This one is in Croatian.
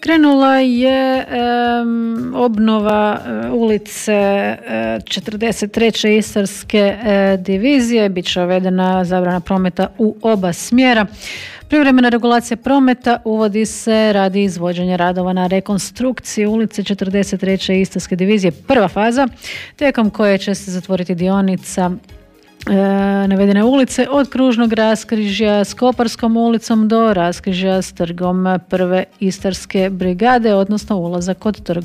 Krenula je obnova ulice 43. Istarske divizije, bit će uvedena zabrana prometa u oba smjera. Privremena regulacija prometa uvodi se radi izvođenja radova na rekonstrukciji ulice 43. Istarske divizije, prva faza, tijekom koje će se zatvoriti dionica navedene ulice od kružnog raskrižja s Koparskom ulicom do raskrižja s trgom prve Istarske brigade, odnosno ulaza kod trga